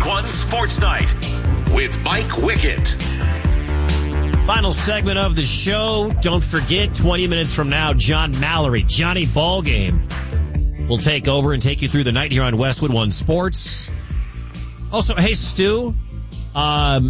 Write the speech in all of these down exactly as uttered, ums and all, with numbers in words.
one Sports Night with Mike Wickett. Final segment of the show. Don't forget, twenty minutes from now, John Mallory, Johnny Ballgame, will take over and take you through the night here on Westwood One Sports. Also, hey, Stu, um,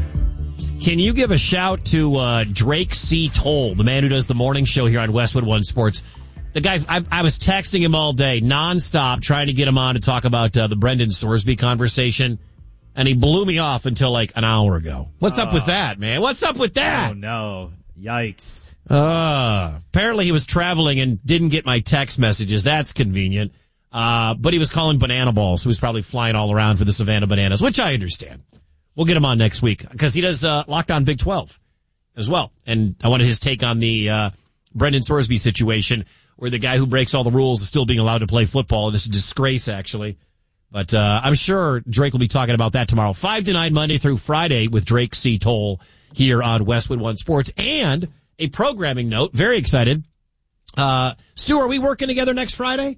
can you give a shout to uh, Drake C. Toll, the man who does the morning show here on Westwood One Sports? The guy, I, I was texting him all day, nonstop, trying to get him on to talk about uh, the Brendan Sorsby conversation, and he blew me off until like an hour ago. What's oh. up with that, man? What's up with that? Oh, no. Yikes. Uh, apparently he was traveling and didn't get my text messages. That's convenient. Uh, but he was calling banana balls, so he was probably flying all around for the Savannah Bananas, which I understand. We'll get him on next week because he does uh, Lockdown Big twelve as well. And I wanted his take on the uh, Brendan Sorsby situation, where the guy who breaks all the rules is still being allowed to play football. And it's a disgrace, actually. But uh, I'm sure Drake will be talking about that tomorrow. five to nine, Monday through Friday with Drake C. Toll here on Westwood One Sports. And a programming note, very excited. Uh, Stu, are we working together next Friday?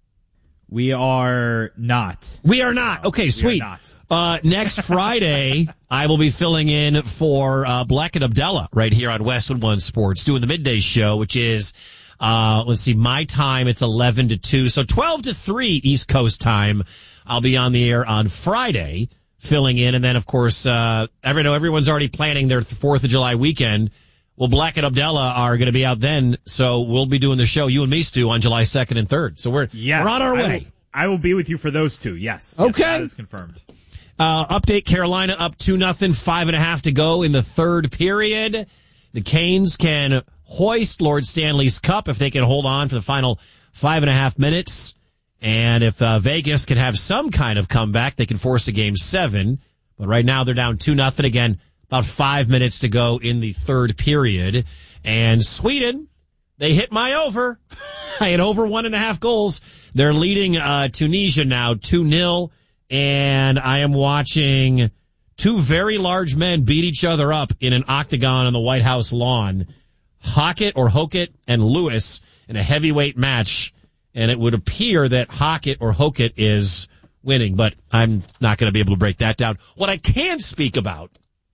We are not. We are not. Okay, sweet. Not. Uh, next Friday, I will be filling in for uh, Black and Abdallah right here on Westwood One Sports, doing the midday show, which is... Uh, let's see, my time, it's eleven to two. So twelve to three East Coast time. I'll be on the air on Friday, filling in. And then, of course, uh, every, know everyone's already planning their fourth of July weekend. Well, Black and Abdallah are going to be out then. So we'll be doing the show, you and me, Stu, on July second and third. So we're, yes, we're on our I way. Will, I will be with you for those two. Yes. Okay. Yes, that is confirmed. Uh, update Carolina up two nothing, five and a half to go in the third period. The Canes can hoist Lord Stanley's Cup if they can hold on for the final five and a half minutes. And if uh, Vegas can have some kind of comeback, they can force a game seven. But right now they're down two nothing again, about five minutes to go in the third period. And Sweden, they hit my over. I had over one and a half goals. They're leading uh, Tunisia now two nil. And I am watching two very large men beat each other up in an octagon on the White House lawn. Hockett or Hockett and Lewis in a heavyweight match, and it would appear that Hockett or Hockett is winning, but I'm not going to be able to break that down. What I can speak about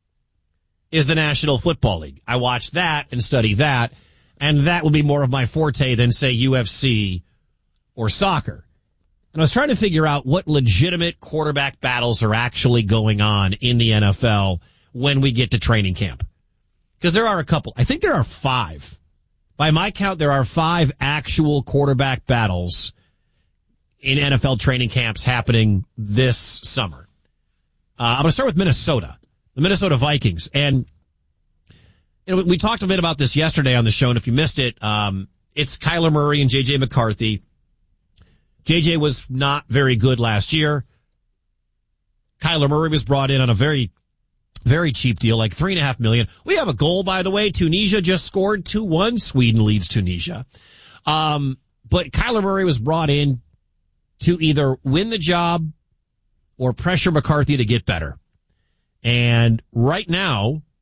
is the National Football League. I watch that and study that, and that would be more of my forte than, say, U F C or soccer. And I was trying to figure out what legitimate quarterback battles are actually going on in the N F L when we get to training camp. Because there are a couple. I think there are five. By my count, there are five actual quarterback battles in N F L training camps happening this summer. Uh, I'm going to start with Minnesota, the Minnesota Vikings. And you know, we talked a bit about this yesterday on the show, and if you missed it, um, it's Kyler Murray and J J McCarthy. J J was not very good last year. Kyler Murray was brought in on a very Very cheap deal, like three and a half million. We have a goal, by the way. Tunisia just scored two one. Sweden leads Tunisia. Um, but Kyler Murray was brought in to either win the job or pressure McCarthy to get better. And right now,